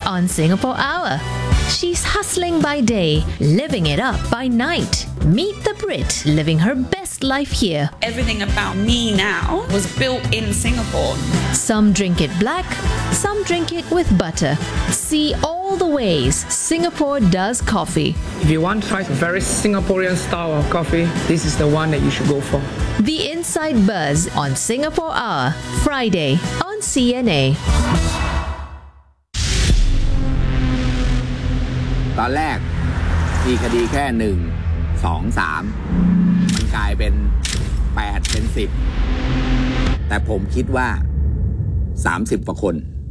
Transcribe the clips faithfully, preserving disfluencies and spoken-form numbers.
on Singapore Hour. She's hustling by day, living it up by night. Meet the Brit living her best life here. Everything about me now was built in Singapore. Some drink it black, some drink it with butter. See all the ways Singapore does coffee. If you want to try a very Singaporean style of coffee, this is the one that you should go for. The Inside Buzz on Singapore Hour, Friday on C N A. ตอนแรกมีคดีแค่หนึ่งสองสามมันกลายเป็นแปดเป็นสิบแต่ผมคิดว่าสามสิบกว่าคน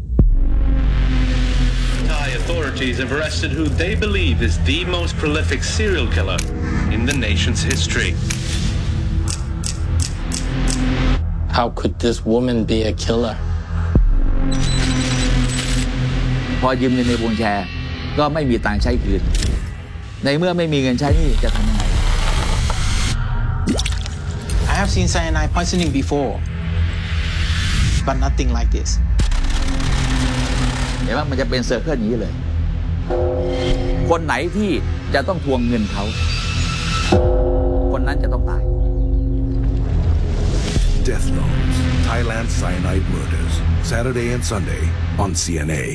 Thai authorities have arrested who they believe is the most prolific serial killer in the nation's history. How could this woman be a killer? พอยืมเงินในวงแชร์ก็ไม่มีตังค์ใช้คืนในเมื่อไม่มีเงินใช้นี่จะทำยังไง I have seen cyanide poisoning before, but nothing like this. เห็นว่ามันจะเป็นเซอร์เคิลอย่างนี้เลยคนไหนที่จะต้องทวงเงินเขาคนนั้นจะต้องตาย Death Notes, Thailand Cyanide Murders, Saturday and Sunday on C N A.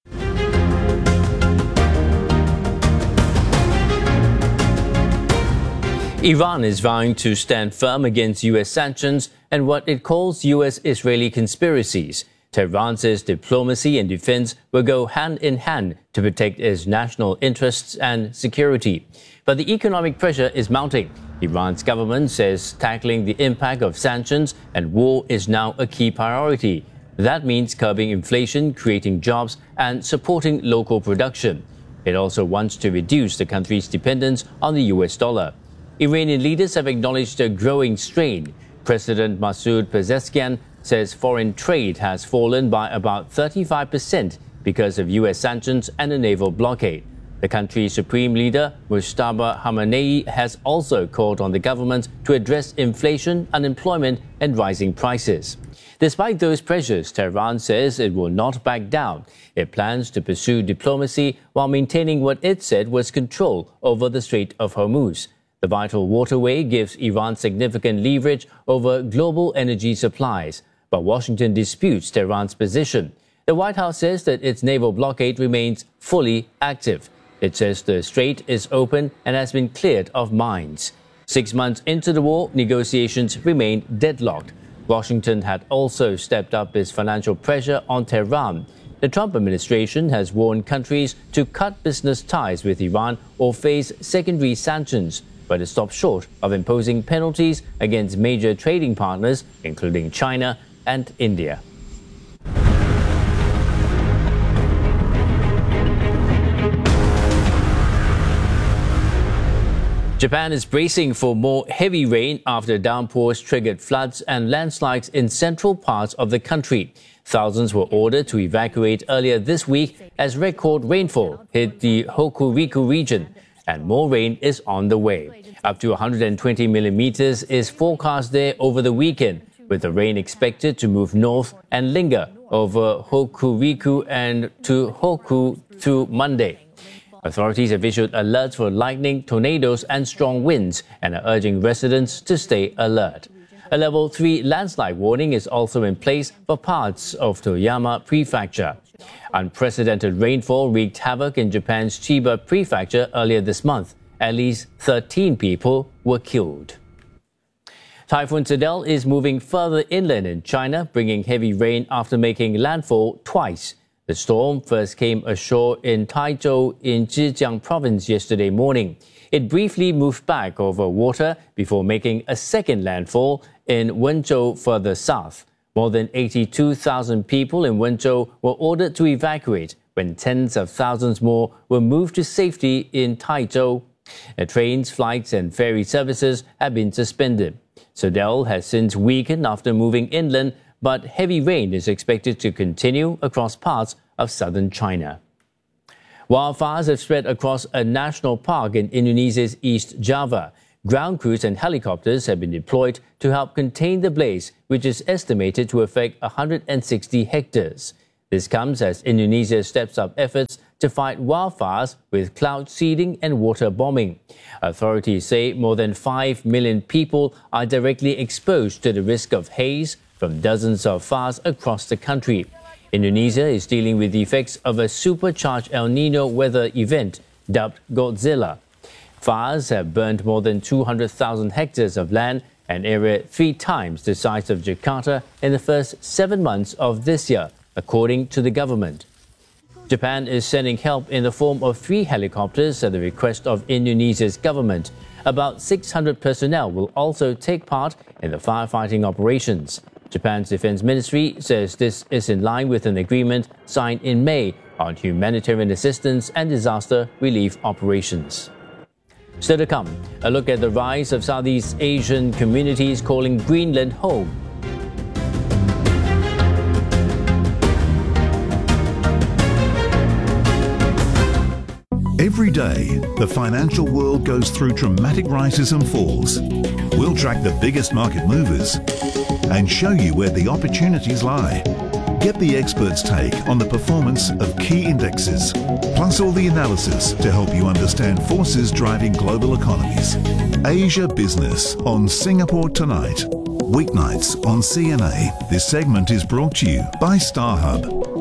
Iran is vowing to stand firm against U S sanctions and what it calls U S-Israeli conspiracies. Tehran says diplomacy and defense will go hand in hand to protect its national interests and security. But the economic pressure is mounting. Iran's government says tackling the impact of sanctions and war is now a key priority. That means curbing inflation, creating jobs, and supporting local production. It also wants to reduce the country's dependence on the U S dollar. Iranian leaders have acknowledged a growing strain. President Masoud Pezeshkian says foreign trade has fallen by about thirty-five percent because of U S sanctions and a naval blockade. The country's supreme leader, Mujtaba Khamenei, has also called on the government to address inflation, unemployment, and rising prices. Despite those pressures, Tehran says it will not back down. It plans to pursue diplomacy while maintaining what it said was control over the Strait of Hormuz. The vital waterway gives Iran significant leverage over global energy supplies, but Washington disputes Tehran's position. The White House says that its naval blockade remains fully active. It says the strait is open and has been cleared of mines. Six months into the war, negotiations remain deadlocked. Washington had also stepped up its financial pressure on Tehran. The Trump administration has warned countries to cut business ties with Iran or face secondary sanctions, but it stopped short of imposing penalties against major trading partners, including China and India. Japan is bracing for more heavy rain after downpours triggered floods and landslides in central parts of the country. Thousands were ordered to evacuate earlier this week as record rainfall hit the Hokuriku region, and more rain is on the way. Up to one hundred twenty millimeters is forecast there over the weekend, with the rain expected to move north and linger over Hokuriku and to Hoku through Monday. Authorities have issued alerts for lightning, tornadoes, and strong winds and are urging residents to stay alert. A level three landslide warning is also in place for parts of Toyama Prefecture. Unprecedented rainfall wreaked havoc in Japan's Chiba Prefecture earlier this month. At least thirteen people were killed. Typhoon Sidel is moving further inland in China, bringing heavy rain after making landfall twice. The storm first came ashore in Taizhou in Zhejiang province yesterday morning. It briefly moved back over water before making a second landfall in Wenzhou further south. More than eighty-two thousand people in Wenzhou were ordered to evacuate when tens of thousands more were moved to safety in Taizhou. The trains, flights and ferry services have been suspended. Sidel has since weakened after moving inland, but heavy rain is expected to continue across parts of southern China. Wildfires have spread across a national park in Indonesia's East Java. Ground crews and helicopters have been deployed to help contain the blaze, which is estimated to affect one hundred sixty hectares. This comes as Indonesia steps up efforts to fight wildfires with cloud seeding and water bombing. Authorities say more than five million people are directly exposed to the risk of haze from dozens of fires across the country. Indonesia is dealing with the effects of a supercharged El Nino weather event dubbed Godzilla. Fires have burned more than two hundred thousand hectares of land, an area three times the size of Jakarta, in the first seven months of this year, according to the government. Japan is sending help in the form of three helicopters at the request of Indonesia's government. About six hundred personnel will also take part in the firefighting operations. Japan's defense ministry says this is in line with an agreement signed in May on humanitarian assistance and disaster relief operations. Still to come, a look at the rise of Southeast Asian communities calling Greenland home. Every day, the financial world goes through dramatic rises and falls. We'll track the biggest market movers and show you where the opportunities lie. Get the experts' take on the performance of key indexes, plus all the analysis to help you understand forces driving global economies. Asia Business on Singapore Tonight. Weeknights on C N A. This segment is brought to you by StarHub.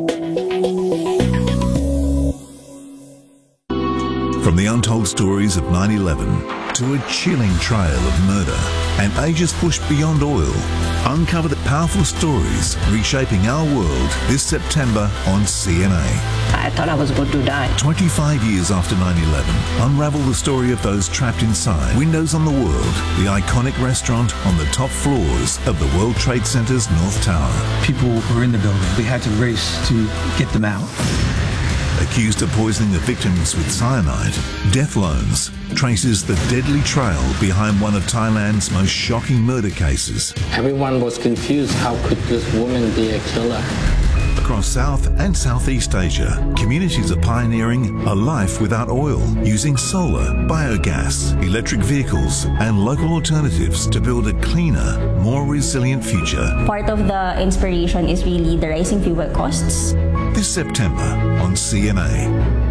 From the untold stories of nine eleven to a chilling trail of murder and Asia's push beyond oil, uncover the powerful stories reshaping our world this September on C N A. I thought I was going to die. twenty-five years after nine eleven, unravel the story of those trapped inside Windows on the World, the iconic restaurant on the top floors of the World Trade Center's North Tower. People were in the building. We had to race to get them out. Accused of poisoning the victims with cyanide, Death Loans traces the deadly trail behind one of Thailand's most shocking murder cases. Everyone was confused. How could this woman be a killer? Across South and Southeast Asia, communities are pioneering a life without oil, using solar, biogas, electric vehicles, and local alternatives to build a cleaner, more resilient future. Part of the inspiration is really the rising fuel costs. This September on C N A.